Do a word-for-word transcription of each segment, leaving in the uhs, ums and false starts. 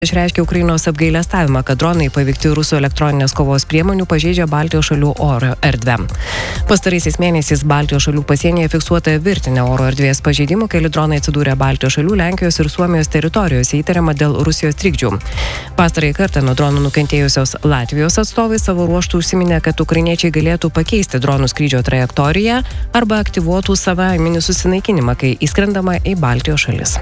Išreiškė Ukrainos apgailestavimą, kad dronai paveikti rusų elektroninės kovos priemonių pažeidžia Baltijos šalių oro erdvę. Pastaraisiais mėnesiais Baltijos šalių pasienyje fiksuota virtinė oro erdvės pažeidimų, keli dronai atsidūrė Baltijos šalių, Lenkijos ir Suomijos teritorijose įtariama dėl Rusijos trikdžių. Pastarąjį kartą nuo dronų nukentėjusios Latvijos atstovai savo ruožtų užsiminė, kad ukrainiečiai galėtų pakeisti dronų skrydžio trajektoriją arba aktyvuotų savaiminį susinaikinimą, kai įskrendama į Baltijos šalis.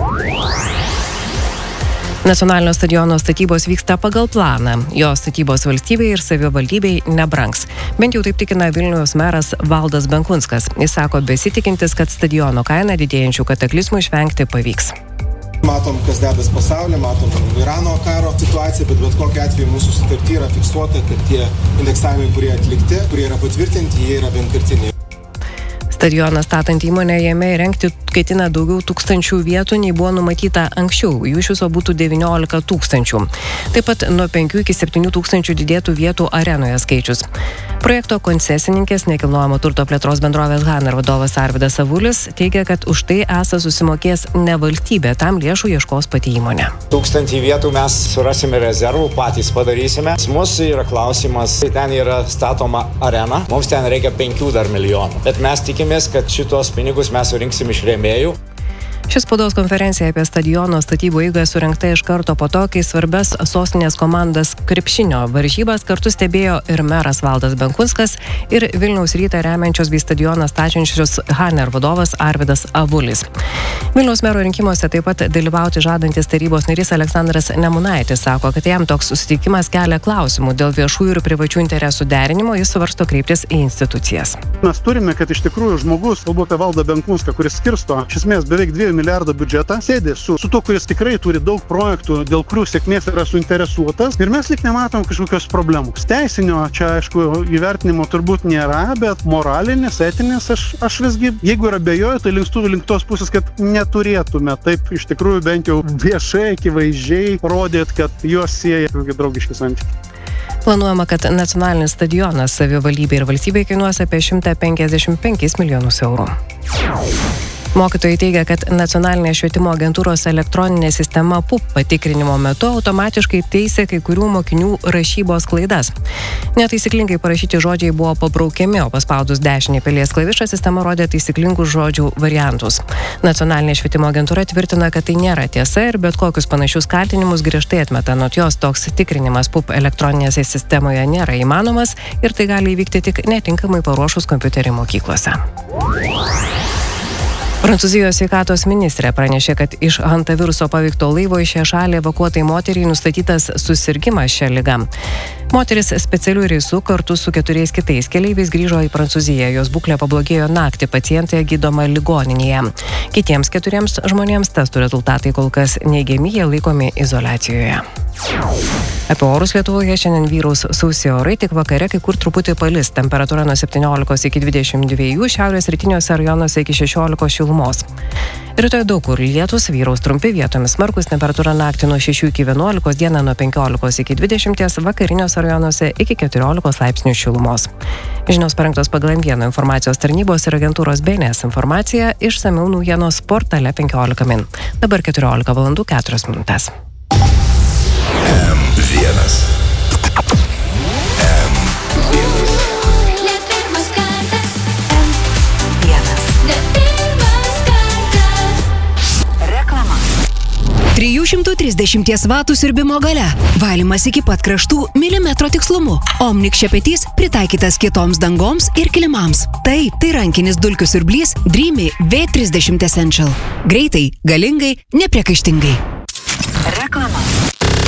Nacionalinio stadiono statybos vyksta pagal planą. Jo statybos valstybei ir savivaldybei nebrangs. Bent jau taip tikina Vilniaus meras Valdas Benkunskas. Jis sako besitikintis, kad stadiono kaina didėjančių kataklizmų išvengti pavyks. Matom, kas dedas pasaulyje, matom Irano karo situaciją, bet bet kokiu atveju mūsų sutarty yra fiksuota, kad tie indeksavimai, kurie atlikti, kurie yra patvirtinti, jie yra vienkartiniai. Stadioną statant įmonę jame įrengti ketina daugiau tūkstančių vietų, nei buvo numatyta anksčiau. Jų iš viso būtų devyniolika tūkstančių. Taip pat nuo penkių iki septynių tūkstančių didėtų vietų arenoje skaičius. Projekto koncesininkės nekilnojamo turto plėtros bendrovės Haner vadovas Arvydas Avulis teigia, kad už tai esą susimokės ne valstybė, tam lėšų ieškos pati įmonė. Tūkstantį vietų mes surasime rezervų, patys padarysime. Mūsų yra klausimas, ten yra statoma arena, mums ten reikia penkių dar milijonų. Bet mes tikimės, kad šitos pinigus mes surinksim iš rėmėjų. Šis spaudos konferencija apie stadiono statybų eigą surengta iš karto po to, kai svarbias sostinės komandas krepšinio varžybas kartu stebėjo ir meras Valdas Benkunskas ir Vilniaus Rytą remiančios bei stadioną stačiančios Haner vadovas Arvydas Avulis. Vilniaus mero rinkimuose taip pat dalyvauti žadantis tarybos narys Aleksandras Nemunaitis sako, kad jam toks susitikimas kelia klausimų dėl viešųjų ir privačių interesų derinimo, jis svarsto kreiptis į institucijas. Mes turime, kad iš tikrųjų žmogus, kalbu apie Valdą Benkunską, kuris skirsto iš esmės beveik dviejų milijardo biudžetą, sėdi su, su to, kuris tikrai turi daug projektų, dėl kurių sėkmės yra suinteresuotas ir mes lyg nematom kažkokios problemos. Teisinio čia, aišku, įvertinimo turbūt nėra, bet moralinis, etinis, aš, aš visgi, jeigu yra abejoju, tai linkstu link tos pusės, kad neturėtume taip iš tikrųjų bent jau viešai, akivaizdžiai rodėt, kad juos sieja draugiški santykiai. Planuojama, kad nacionalinis stadionas savivaldybei ir valstybei kainuos apie šimtą penkiasdešimt penkis milijonus eurų. Mokytojai teigia, kad nacionalinė švietimo agentūros elektroninė sistema P U P patikrinimo metu automatiškai teisė kai kurių mokinių rašybos klaidas. Netaisyklingai parašyti žodžiai buvo pabraukiami, o paspaudus dešinį pilies klavišą sistema rodė taisyklingus žodžių variantus. Nacionalinė švietimo agentūra tvirtina, kad tai nėra tiesa ir bet kokius panašius kaltinimus griežtai atmeta. Anot jos toks tikrinimas P U P elektroninėse sistemoje nėra įmanomas ir tai gali įvykti tik netinkamai paruošus kompiuterį mokyklose. Prancūzijos sveikatos ministrė pranešė, kad iš hantaviruso paveikto laivo į šią šalį evakuotai moteriai nustatytas susirgimas šią ligą. Moteris specialių reisų kartu su keturiais kitais keleiviais grįžo į Prancūziją. Jos būklė pablogėjo naktį, pacientė gydoma ligoninėje. Kitiems keturiems žmonėms testų rezultatai kol kas neigiami, jie laikomi izoliacijoje. Apie orus Lietuvoje šiandien vyraus sausi orai, tik vakare kai kur truputį palis. Temperatūra nuo septyniolikos iki dvidešimt dviejų, šiaurės rytiniuose rajonuose iki šešiolikos šilumos. Rytoj daug kur lietus, vyraus trumpi, vietomis smarkus, temperatūra naktį nuo šešių iki vienuolikos, dieną nuo penkiolikos iki dvidešimties, vakariniuose rajonuose iki keturiolikos laipsnių šilumos. Žinios parengtos pagal M vieną informacijos tarnybos ir agentūros B N S informacija, išsamiau naujienos portale penkiolika min. Dabar keturiolika valandų keturios minutės. M vienas. M vienas. Ne pirmas kartas. M vienas. Ne pirmas kartas. Reklama. trijų šimtų trisdešimties vatų siurbimo galia. Valymas iki pat kraštų milimetro tikslumu. Omnik šepetys pritaikytas kietoms dangoms ir kilimams. Taip, tai rankinis dulkių siurblys Dreamy V trisdešimt Essential. Greitai, galingai, nepriekaištingai.